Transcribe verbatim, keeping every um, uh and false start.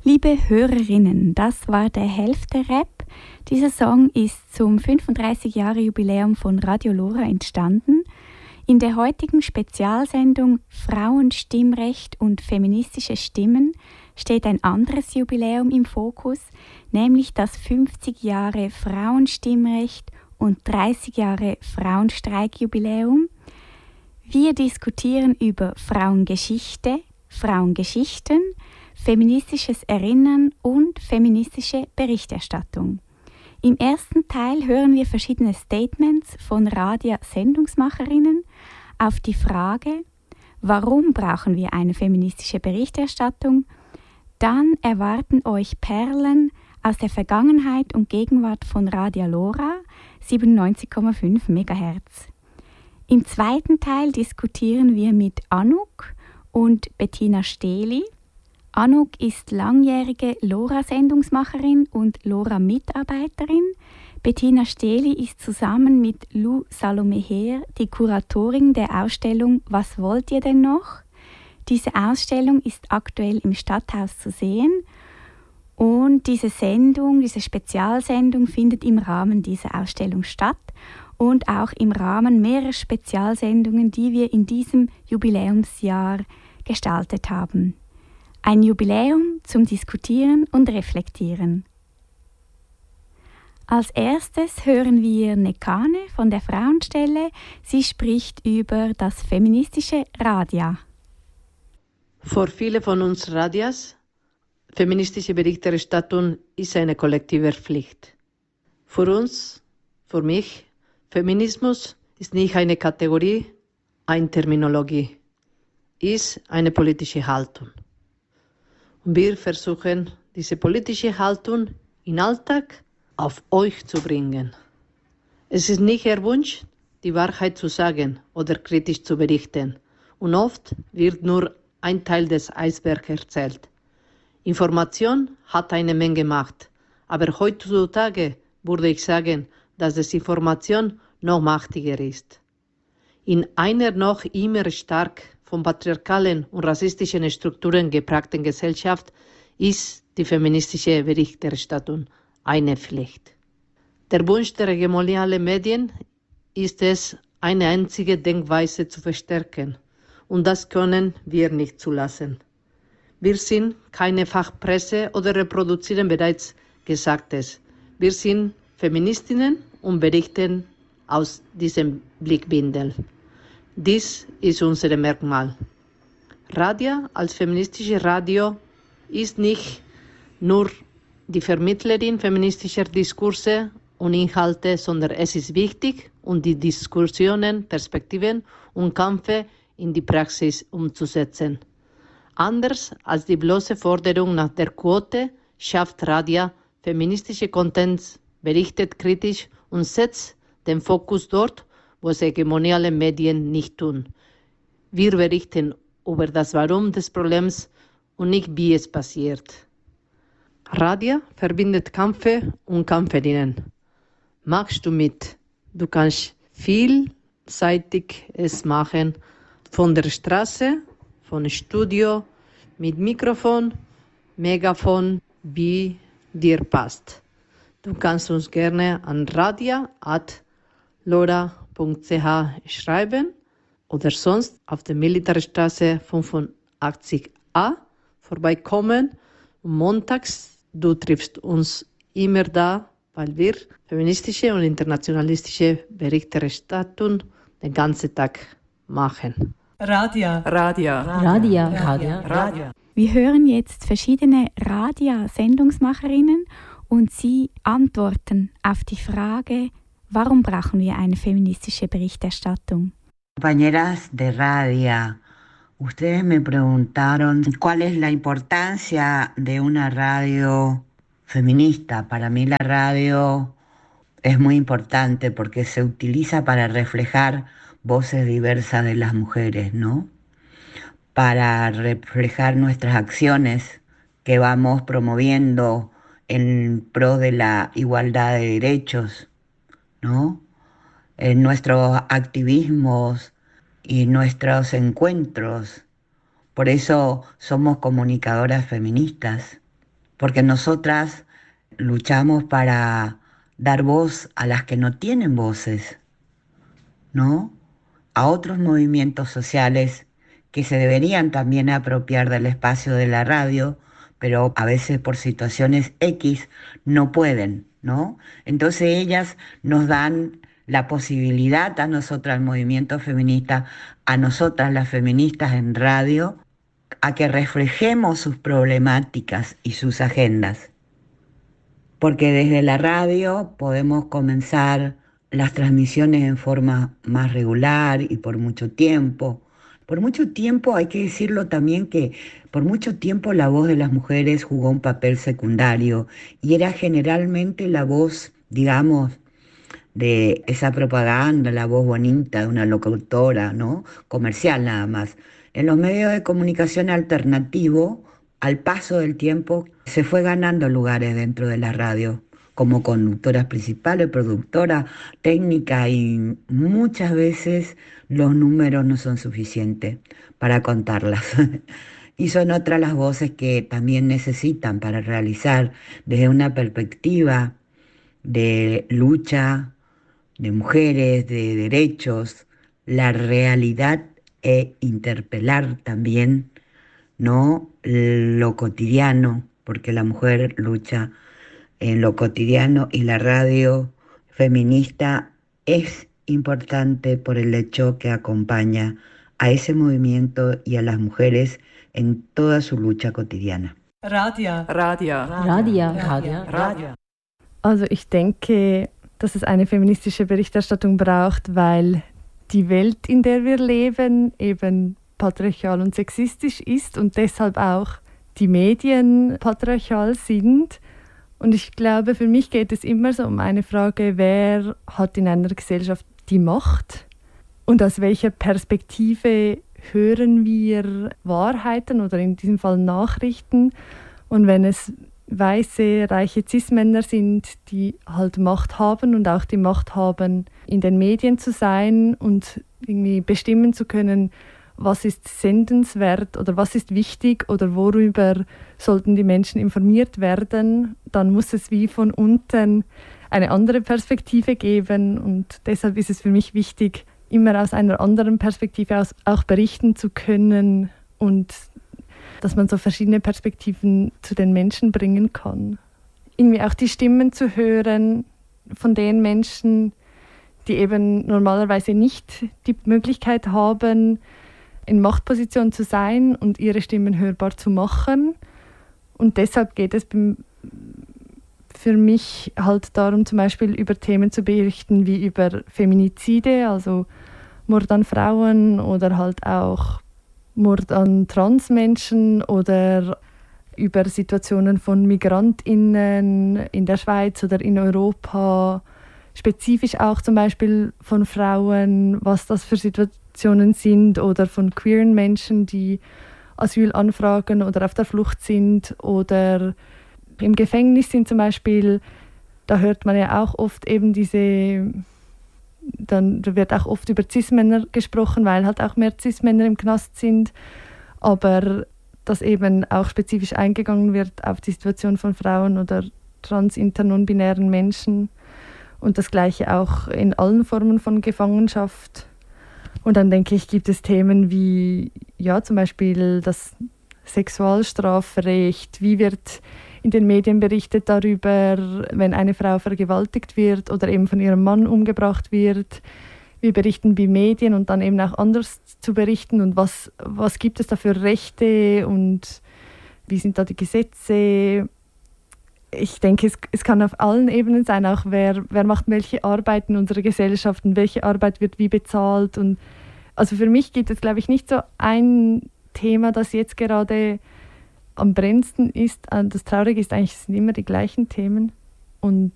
Liebe Hörerinnen, das war der Hälfte-Rap. Dieser Song ist zum fünfunddreißig-Jahre-Jubiläum von Radio Lora entstanden. In der heutigen Spezialsendung Frauenstimmrecht und feministische Stimmen steht ein anderes Jubiläum im Fokus, nämlich das fünfzig Jahre Frauenstimmrecht und dreißig Jahre Frauenstreikjubiläum. Wir diskutieren über Frauengeschichte, Frauengeschichten, feministisches Erinnern und feministische Berichterstattung. Im ersten Teil hören wir verschiedene Statements von Radia-Sendungsmacherinnen auf die Frage, warum brauchen wir eine feministische Berichterstattung? Dann erwarten euch Perlen aus der Vergangenheit und Gegenwart von Radio Lora, siebenundneunzig Komma fünf Megahertz. Im zweiten Teil diskutieren wir mit Anouk und Bettina Stehli. Anouk ist langjährige Lora-Sendungsmacherin und Lora-Mitarbeiterin. Bettina Stehli ist zusammen mit Lou Salome Heer die Kuratorin der Ausstellung Was wollt ihr denn noch? Diese Ausstellung ist aktuell im Stadthaus zu sehen und diese Sendung, diese Spezialsendung findet im Rahmen dieser Ausstellung statt und auch im Rahmen mehrerer Spezialsendungen, die wir in diesem Jubiläumsjahr gestaltet haben. Ein Jubiläum zum Diskutieren und Reflektieren. Als erstes hören wir Nekane von der Frauenstelle. Sie spricht über das feministische Radia. Für viele von uns Radias, feministische Berichterstattung ist eine kollektive Pflicht. Für uns, für mich, Feminismus ist nicht eine Kategorie, eine Terminologie, ist eine politische Haltung. Und wir versuchen, diese politische Haltung im Alltag auf euch zu bringen. Es ist nicht erwünscht, die Wahrheit zu sagen oder kritisch zu berichten. Und oft wird nur ein Teil des Eisbergs erzählt. Information hat eine Menge Macht, aber heutzutage würde ich sagen, dass es Information noch mächtiger ist. In einer noch immer stark von patriarchalen und rassistischen Strukturen geprägten Gesellschaft ist die feministische Berichterstattung eine Pflicht. Der Wunsch der hegemonialen Medien ist es, eine einzige Denkweise zu verstärken. Und das können wir nicht zulassen. Wir sind keine Fachpresse oder reproduzieren bereits Gesagtes. Wir sind Feministinnen und berichten aus diesem Blickwinkel. Dies ist unser Merkmal. Radio als feministisches Radio ist nicht nur die Vermittlerin feministischer Diskurse und Inhalte, sondern es ist wichtig, um die Diskussionen, Perspektiven und Kämpfe in die Praxis umzusetzen. Anders als die bloße Forderung nach der Quote schafft Radio feministische Contents, berichtet kritisch und setzt den Fokus dort, wo es hegemoniale Medien nicht tun. Wir berichten über das Warum des Problems und nicht wie es passiert. Radio verbindet Kämpfe und Kämpferinnen. Machst du mit? Du kannst vielseitig es machen, von der Straße, von Studio, mit Mikrofon, Megafon, wie dir passt. Du kannst uns gerne an radio at lora punkt c h schreiben oder sonst auf der Militärstraße fünfundachtzig a vorbeikommen. Und montags, du triffst uns immer da, weil wir feministische und internationalistische Berichterstattung den ganzen Tag machen. Radia. Radia. Radia. Radia. Radia. Wir hören jetzt verschiedene Radia-Sendungsmacherinnen und sie antworten auf die Frage, warum brauchen wir eine feministische Berichterstattung? Compañeras de Radia, ustedes me preguntaron cuál es la importancia de una radio feminista. Para mí la radio es muy importante porque se utiliza para reflejar voces diversas de las mujeres, ¿no? Para reflejar nuestras acciones que vamos promoviendo en pro de la igualdad de derechos, ¿no? En nuestros activismos y nuestros encuentros. Por eso somos comunicadoras feministas. porque nosotras luchamos para dar voz a las que no tienen voces, ¿no? A otros movimientos sociales que se deberían también apropiar del espacio de la radio, pero a veces por situaciones X no pueden, ¿no? Entonces ellas nos dan la posibilidad a nosotras, el movimiento feminista, a nosotras las feministas en radio, a que reflejemos sus problemáticas y sus agendas. Porque desde la radio podemos comenzar las transmisiones en forma más regular y por mucho tiempo. Por mucho tiempo hay que decirlo también que por mucho tiempo la voz de las mujeres jugó un papel secundario y era generalmente la voz, digamos, de esa propaganda, la voz bonita de una locutora, ¿no? Comercial nada más. En los medios de comunicación alternativo, al paso del tiempo, se fue ganando lugares dentro de la radio, como conductoras principales, productora, técnica, y muchas veces los números no son suficientes para contarlas. Y son otras las voces que también necesitan para realizar desde una perspectiva de lucha, de mujeres, de derechos, la realidad e interpelar también, ¿no?, lo cotidiano, porque la mujer lucha en lo cotidiano y la radio feminista es importante por el hecho que acompaña a ese movimiento y a las mujeres en toda su lucha cotidiana. Radio. Radio. Radio. Radio. Radio. Also ich denke, dass es eine feministische Berichterstattung braucht, weil die Welt, in der wir leben, eben patriarchal und sexistisch ist und deshalb auch die Medien patriarchal sind. Und ich glaube, für mich geht es immer so um eine Frage, wer hat in einer Gesellschaft die Macht und aus welcher Perspektive hören wir Wahrheiten oder in diesem Fall Nachrichten. Und wenn es weiße, reiche Cis-Männer sind, die halt Macht haben und auch die Macht haben, in den Medien zu sein und irgendwie bestimmen zu können, was ist sendenswert oder was ist wichtig oder worüber sollten die Menschen informiert werden, dann muss es wie von unten eine andere Perspektive geben. Und deshalb ist es für mich wichtig, immer aus einer anderen Perspektive aus auch berichten zu können und dass man so verschiedene Perspektiven zu den Menschen bringen kann. Irgendwie auch die Stimmen zu hören von den Menschen, die eben normalerweise nicht die Möglichkeit haben, in Machtposition zu sein und ihre Stimmen hörbar zu machen. Und deshalb geht es für mich halt darum, zum Beispiel über Themen zu berichten wie über Feminizide, also Mord an Frauen oder halt auch Mord an Transmenschen oder über Situationen von MigrantInnen in der Schweiz oder in Europa, spezifisch auch zum Beispiel von Frauen, was das für Situationen sind oder von queeren Menschen, die Asyl anfragen oder auf der Flucht sind oder im Gefängnis sind zum Beispiel. Da hört man ja auch oft eben diese... Dann wird auch oft über Cis-Männer gesprochen, weil halt auch mehr Cis-Männer im Knast sind. Aber dass eben auch spezifisch eingegangen wird auf die Situation von Frauen oder trans-, inter-, non-binären Menschen. Und das Gleiche auch in allen Formen von Gefangenschaft. Und dann denke ich, gibt es Themen wie ja, zum Beispiel das Sexualstrafrecht. Wie wird in den Medien berichtet darüber, wenn eine Frau vergewaltigt wird oder eben von ihrem Mann umgebracht wird. Wir berichten die Medien und dann eben auch anders zu berichten und was, was gibt es da für Rechte und wie sind da die Gesetze. Ich denke, es, es kann auf allen Ebenen sein, auch wer, wer macht welche Arbeit in unserer Gesellschaft und welche Arbeit wird wie bezahlt. Und also für mich gibt es, glaube ich, nicht so ein Thema, das jetzt gerade am brennendsten ist. Das Traurige ist eigentlich, es sind immer die gleichen Themen. Und